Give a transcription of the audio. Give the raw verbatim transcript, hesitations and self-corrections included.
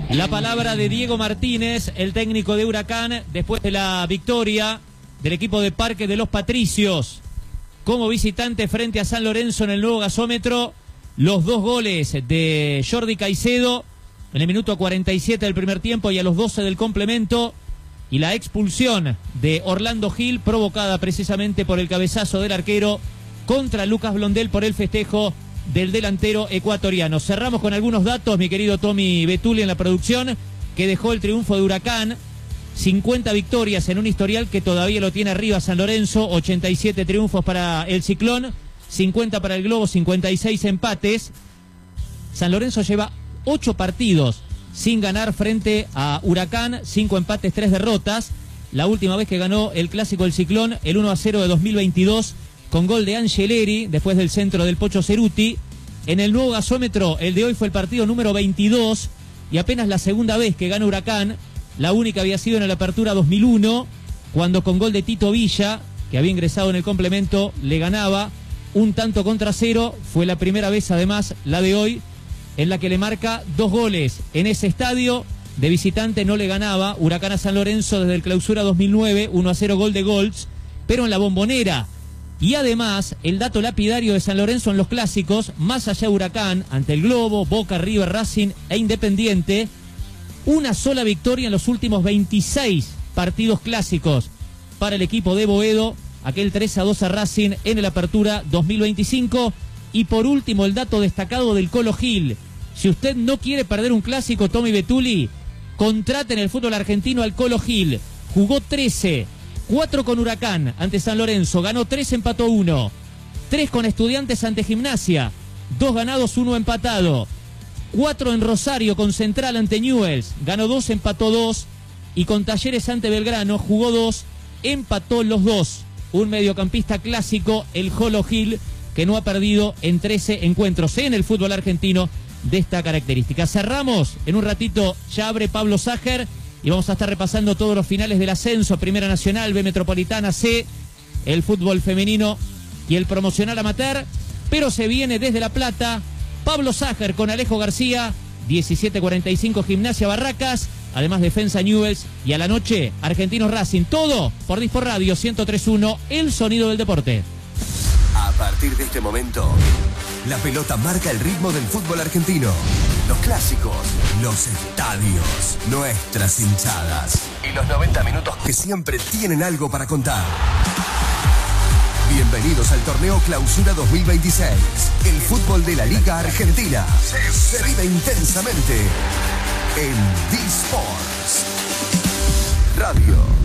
La palabra de Diego Martínez, el técnico de Huracán, después de la victoria del equipo de Parque de los Patricios como visitante frente a San Lorenzo en el nuevo gasómetro. Los dos goles de Jordi Caicedo en el minuto cuarenta y siete del primer tiempo y a los doce del complemento, y la expulsión de Orlando Gil provocada precisamente por el cabezazo del arquero contra Lucas Blondel por el festejo del delantero ecuatoriano. Cerramos con algunos datos, mi querido Tommy Betuli en la producción, que dejó el triunfo de Huracán. cincuenta victorias en un historial que todavía lo tiene arriba San Lorenzo, ochenta y siete triunfos para el Ciclón, cincuenta para el Globo, cincuenta y seis empates. San Lorenzo lleva ocho partidos sin ganar frente a Huracán, cinco empates, tres derrotas. La última vez que ganó el clásico del Ciclón, el uno a cero de dos mil veintidós, con gol de Angeleri, después del centro del Pocho Ceruti. En el nuevo gasómetro, el de hoy fue el partido número veintidós, y apenas la segunda vez que gana Huracán. La única había sido en la apertura dos mil uno, cuando con gol de Tito Villa, que había ingresado en el complemento, le ganaba un tanto contra cero. Fue la primera vez, además, la de hoy, en la que le marca dos goles en ese estadio. De visitante no le ganaba Huracán a San Lorenzo desde el clausura dos mil nueve, uno a cero gol de Golds, pero en la Bombonera. Y además, el dato lapidario de San Lorenzo en los clásicos, más allá de Huracán, ante el Globo, Boca, River, Racing e Independiente, una sola victoria en los últimos veintiséis partidos clásicos para el equipo de Boedo, aquel tres a dos a Racing en el Apertura dos mil veinticinco. Y por último, el dato destacado del Colo Gil. Si usted no quiere perder un clásico, Tommy Betuli, contrate en el fútbol argentino al Colo Gil. Jugó trece, cuatro con Huracán ante San Lorenzo, ganó tres, empató uno. tres con Estudiantes ante Gimnasia, dos ganados, uno empatado. cuatro en Rosario con Central ante Newell's, ganó dos, empató dos. Y con Talleres ante Belgrano, jugó dos, empató los dos. Un mediocampista clásico, el Colo Gil, que no ha perdido en trece encuentros en el fútbol argentino de esta característica. Cerramos, en un ratito ya abre Pablo Ságer y vamos a estar repasando todos los finales del ascenso, Primera Nacional, B Metropolitana, C, el fútbol femenino y el promocional amateur. Pero se viene desde La Plata Pablo Ságer con Alejo García, diecisiete cuarenta y cinco Gimnasia Barracas, además Defensa Newell's, y a la noche Argentinos Racing. Todo por Dispor Radio ciento tres punto uno, el sonido del deporte. A partir de este momento, la pelota marca el ritmo del fútbol argentino. Los clásicos, los estadios, nuestras hinchadas y los noventa minutos que siempre tienen algo para contar. Bienvenidos al torneo Clausura dos mil veintiséis. El fútbol de la Liga Argentina se vive intensamente en Dispor Radio.